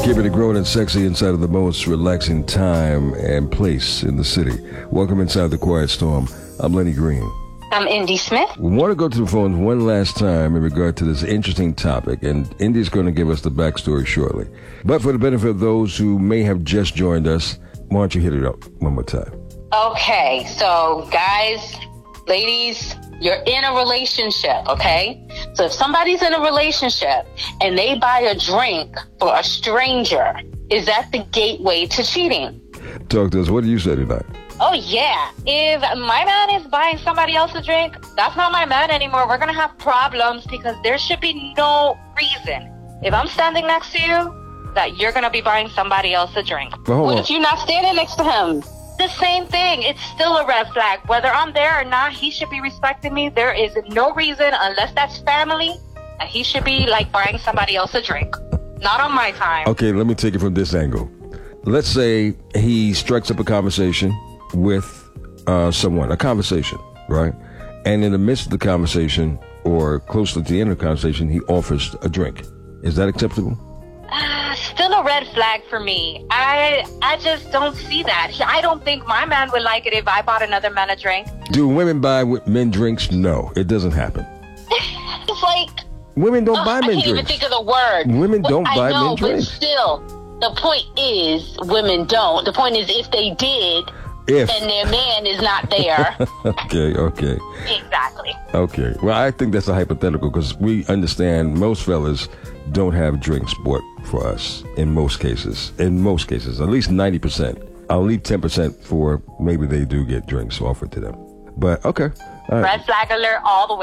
Keeping it grown and sexy inside of the most relaxing time and place in the city. Welcome inside the Quiet Storm. I'm Lenny Green. I'm Indy Smith. We want to go to the phones one last time in regard to this interesting topic, and Indy's going to give us the backstory shortly. But for the benefit of those who may have just joined us, why don't you hit it up one more time? Okay, so guys, ladies, you're in a relationship, okay? So if somebody's in a relationship and they buy a drink for a stranger, is that the gateway to cheating? Talk to us. What do you say tonight? Oh, yeah. If my man is buying somebody else a drink, that's not my man anymore. We're going to have problems because there should be no reason, if I'm standing next to you, that you're going to be buying somebody else a drink. What if you're not standing next to him? The same thing. It's still a red flag. Whether I'm there or not, he should be respecting me. There is no reason, unless that's family, that he should be like buying somebody else a drink. Not on my time. Okay, let me take it from this angle. Let's say he strikes up a conversation with someone, a conversation, right? And in the midst of the conversation, or close to the end of the conversation, he offers a drink. Is that acceptable? Still a red flag for me. I just don't see that. I don't think my man would like it if I bought another man a drink. Do women buy men drinks? No, it doesn't happen. It's like... Women don't buy men drinks. I can't even think of the word. Women don't buy men drinks. But still, the point is women don't. The point is if they did, then their man is not there. Okay. Exactly. Okay. Well, I think that's a hypothetical because we understand most fellas don't have drinks bought for us in most cases. In most cases, at least 90%. I'll leave 10% for maybe they do get drinks offered to them. But okay. All right. Red flag alert all the way.